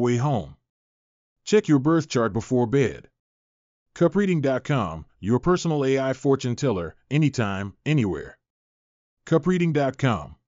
way home. Check your birth chart before bed. CupReading.com, your personal AI fortune teller, anytime, anywhere. CupReading.com